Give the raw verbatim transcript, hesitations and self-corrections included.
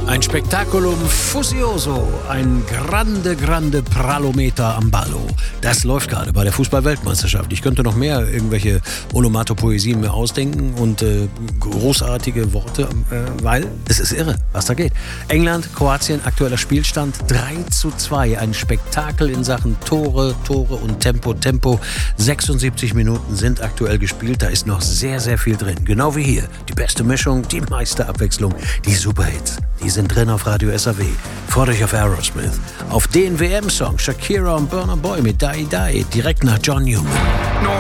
Ein Spektakulum fusioso, ein grande, grande Pralometer am Ballo. Das läuft gerade bei der Fußball-Weltmeisterschaft. Ich könnte noch mehr irgendwelche Olomato-Poesien mir ausdenken und äh, großartige Worte, äh, weil es ist irre, was da geht. England, Kroatien, aktueller Spielstand drei zu zwei. Ein Spektakel in Sachen Tore, Tore und Tempo, Tempo. sechsundsiebzig Minuten sind aktuell gespielt, da ist noch sehr, sehr viel drin. Genau wie hier. Die beste Mischung, die meiste Abwechslung, die Superhits. Die sind drin auf Radio S A W. Freut euch auf Aerosmith. Auf den W M-Song Shakira und Burna Boy mit Die Die. Direkt nach John Newman.